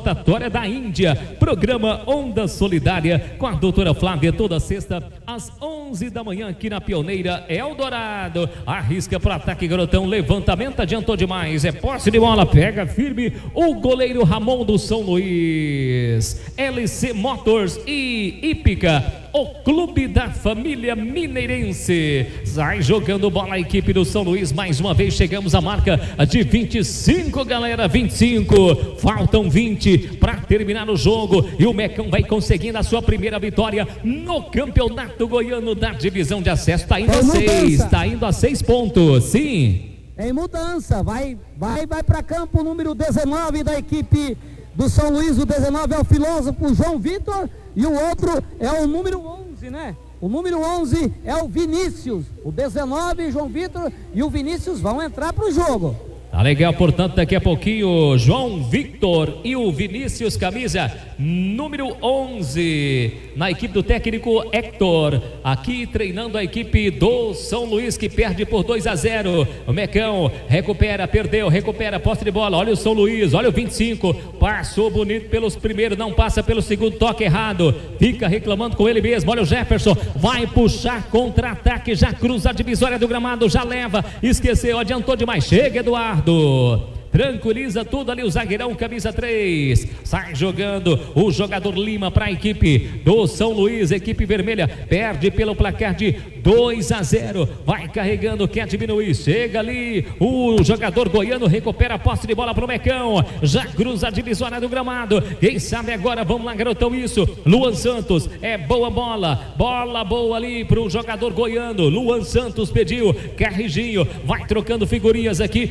rotatória da Índia. Programa Onda Solidária com a doutora Flávia, toda sexta às 11 da manhã aqui na Pioneira Eldorado. Arrisca para ataque, garotão, levantamento, adiantou demais, é posse de bola, pega firme o goleiro Ramon do São Luís. LC Motors e Hípica, o clube da família mineirense. Sai jogando bola a equipe do São Luís. Mais uma vez chegamos à marca de 25, galera, 25. Faltam 20 para terminar o jogo. E o Mecão vai conseguindo a sua primeira vitória no Campeonato Goiano da divisão de acesso. Está indo a 6. Está indo a 6 pontos. Sim. Em mudança. Vai para campo o número 19 da equipe do São Luís. O 19 é o filósofo João Vitor. E o outro é o número 11, né? O número 11 é o Vinícius. O 19, João Vitor e o Vinícius vão entrar para o jogo. Tá legal, portanto, daqui a pouquinho, João Victor e o Vinícius, camisa número 11, na equipe do técnico Hector, aqui treinando a equipe do São Luís, que perde por 2-0. O Mecão recupera, perdeu, recupera, posse de bola. Olha o São Luís, olha o 25, passou bonito pelos primeiros, não passa pelo segundo, toque errado, fica reclamando com ele mesmo. Olha o Jefferson, vai puxar contra-ataque, já cruza a divisória do gramado, já leva, esqueceu, adiantou demais, chega Eduardo. Tranquiliza tudo ali o zagueirão, camisa 3. Sai jogando o jogador Lima para a equipe do São Luís. Equipe vermelha perde pelo placar de 2-0. Vai carregando, quer diminuir. Chega ali o jogador goiano, recupera a posse de bola para o Mecão. Já cruza a divisória do gramado. Quem sabe agora, vamos lá, garotão, isso. Luan Santos, é boa bola. Bola boa ali para o jogador goiano. Luan Santos pediu. Carrijinho vai trocando figurinhas aqui.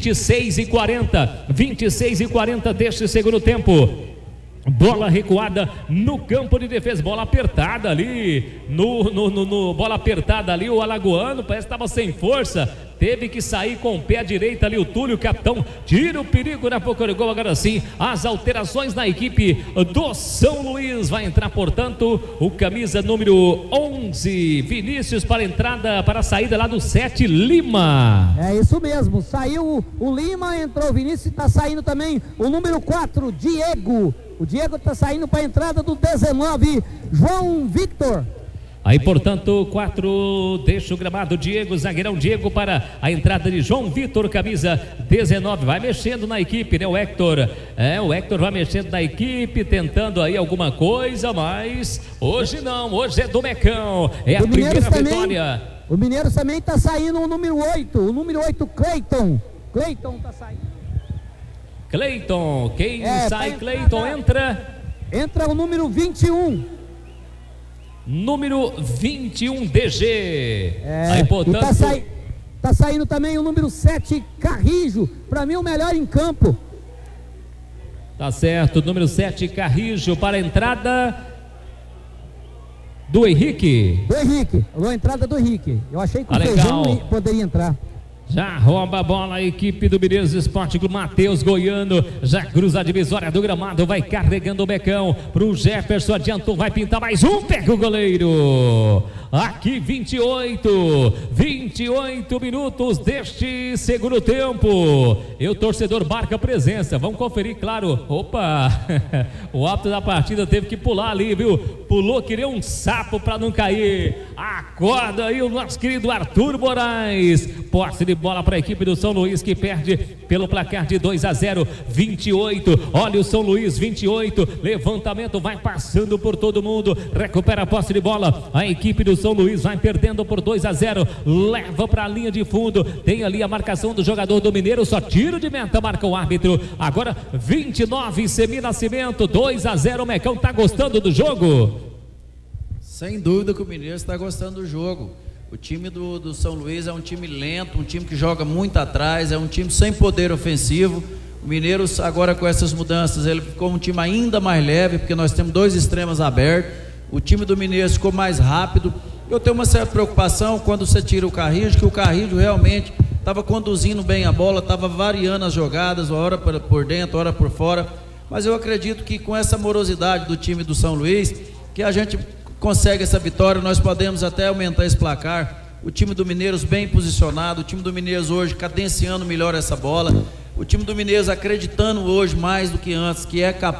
26 e 40 deste segundo tempo. Bola recuada no campo de defesa, bola apertada ali bola apertada ali, o alagoano parece que estava sem força, teve que sair com o pé direito ali, o Túlio, capitão, tira o perigo na boca do gol. Agora sim, as alterações na equipe do São Luís. Vai entrar, portanto, o camisa número 11, Vinícius, para a entrada, para a saída lá do 7, Lima. É isso mesmo, saiu o Lima, entrou o Vinícius, está saindo também o número 4, Diego. O Diego está saindo para a entrada do 19, João Victor. Aí, portanto, 4, deixa o gramado, Diego, zagueirão Diego para a entrada de João Vitor, camisa 19, vai mexendo na equipe, né, o Hector vai mexendo na equipe, tentando aí alguma coisa, mas hoje não, hoje é do Mecão, é a primeira vitória. O Mineiros também está saindo o número 8, Cleiton está saindo. Cleiton, quem sai, Cleiton, entra o número 21. Número 21, DG. Aí, portanto, tá saindo também o número 7, Carrijo. Para mim, o melhor em campo. Tá certo, número 7, Carrijo, para a entrada do Henrique. A entrada do Henrique. Eu achei que o Feijão poderia entrar. Já rouba a bola a equipe do Mineiros Esporte Clube. Matheus Goiano já cruza a divisória do gramado, vai carregando o Mecão pro Jefferson, adiantou, vai pintar mais um, pega o goleiro. Aqui 28 minutos deste segundo tempo. E o torcedor marca presença. Vamos conferir, claro. Opa! O árbitro da partida teve que pular ali, viu? Pulou que nem um sapo para não cair. Acorda aí o nosso querido Arthur Moraes. Posse de bola para a equipe do São Luís, que perde pelo placar de 2-0. 28. Olha o São Luís, 28. Levantamento, vai passando por todo mundo. Recupera a posse de bola. A equipe do São Luís vai perdendo por 2-0, leva para a linha de fundo, tem ali a marcação do jogador do Mineiro, só tiro de meta, marca o árbitro. Agora 29, Semi Nascimento, 2-0, o Mecão tá gostando do jogo? Sem dúvida que o Mineiro está gostando do jogo. O time do São Luís é um time lento, um time que joga muito atrás, é um time sem poder ofensivo. O Mineiro agora, com essas mudanças, ele ficou um time ainda mais leve, porque nós temos 2 extremos abertos. O time do Mineiro ficou mais rápido. Eu tenho uma certa preocupação quando você tira o Carrijo, que o Carrijo realmente estava conduzindo bem a bola, estava variando as jogadas, hora por dentro, hora por fora. Mas eu acredito que com essa morosidade do time do São Luís, que a gente consegue essa vitória, nós podemos até aumentar esse placar. O time do Mineiros bem posicionado, o time do Mineiros hoje cadenciando melhor essa bola, o time do Mineiros acreditando hoje mais do que antes, que é capaz